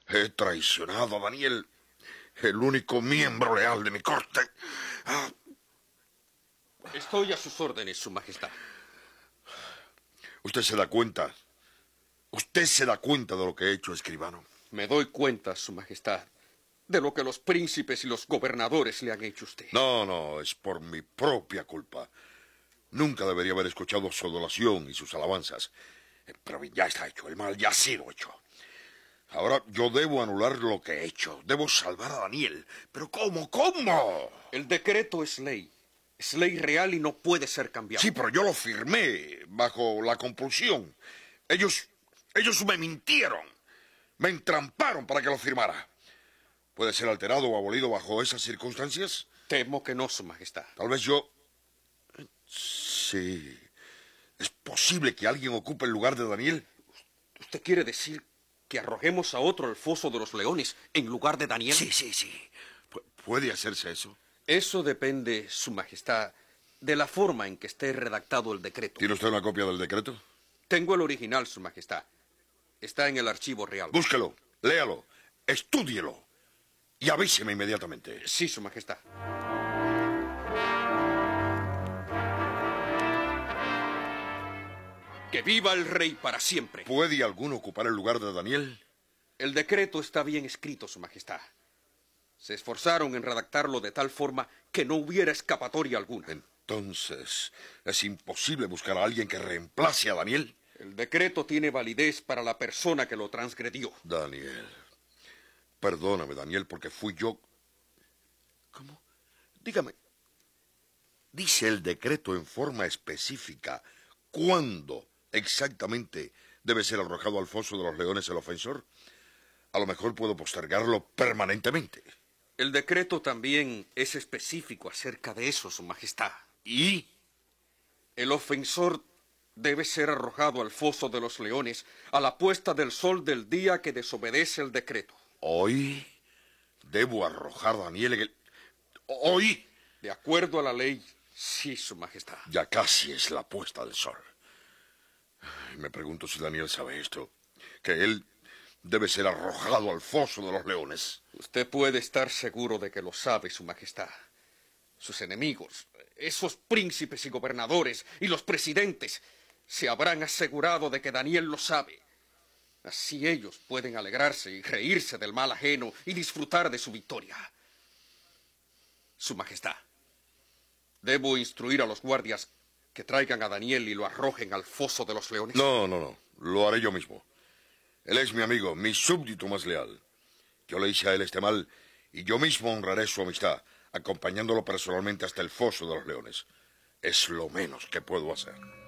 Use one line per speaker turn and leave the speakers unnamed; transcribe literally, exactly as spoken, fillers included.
He traicionado a Daniel, el único miembro leal de mi corte. Ah.
Estoy a sus órdenes, Su Majestad.
Usted se da cuenta. Usted se da cuenta de lo que he hecho, escribano.
Me doy cuenta, Su Majestad, de lo que los príncipes y los gobernadores le han hecho a usted.
No, no, es por mi propia culpa. Nunca debería haber escuchado su adoración y sus alabanzas. Pero ya está hecho, el mal ya ha sido hecho. Ahora yo debo anular lo que he hecho. Debo salvar a Daniel. ¿Pero cómo? ¿Cómo?
El decreto es ley. Es ley real y no puede ser cambiado.
Sí, pero yo lo firmé bajo la compulsión. Ellos, ellos me mintieron. Me entramparon para que lo firmara. ¿Puede ser alterado o abolido bajo esas circunstancias?
Temo que no, Su Majestad.
Tal vez yo... Sí. ¿Es posible que alguien ocupe el lugar de Daniel?
¿Usted quiere decir que arrojemos a otro al foso de los leones en lugar de Daniel?
Sí, sí, sí. Pu- ¿Puede hacerse eso?
Eso depende, Su Majestad, de la forma en que esté redactado el decreto.
¿Tiene usted una copia del decreto?
Tengo el original, Su Majestad. Está en el archivo real.
Búsquelo, léalo, estúdielo y avíseme inmediatamente.
Sí, Su Majestad. ¡Que viva el rey para siempre!
¿Puede alguno ocupar el lugar de Daniel?
El decreto está bien escrito, Su Majestad. Se esforzaron en redactarlo de tal forma que no hubiera escapatoria alguna.
Entonces, ¿es imposible buscar a alguien que reemplace a Daniel?
El decreto tiene validez para la persona que lo transgredió.
Daniel. Perdóname, Daniel, porque fui yo... ¿Cómo? Dígame. ¿Dice el decreto en forma específica cuándo exactamente debe ser arrojado al foso de los leones el ofensor? A lo mejor puedo postergarlo permanentemente.
El decreto también es específico acerca de eso, Su Majestad.
¿Y?
El ofensor debe ser arrojado al foso de los leones a la puesta del sol del día que desobedece el decreto.
¿Hoy debo arrojar a Daniel en el... ¿Hoy?
De acuerdo a la ley, sí, Su Majestad.
Ya casi es la puesta del sol. Me pregunto si Daniel sabe esto, que él debe ser arrojado al foso de los leones.
Usted puede estar seguro de que lo sabe, Su Majestad. Sus enemigos, esos príncipes y gobernadores y los presidentes, se habrán asegurado de que Daniel lo sabe. Así ellos pueden alegrarse y reírse del mal ajeno y disfrutar de su victoria. Su Majestad, ¿debo instruir a los guardias que traigan a Daniel y lo arrojen al foso de los leones?
No, no, no. Lo haré yo mismo. Él es mi amigo, mi súbdito más leal. Yo le hice a él este mal y yo mismo honraré su amistad, acompañándolo personalmente hasta el foso de los leones. Es lo menos que puedo hacer.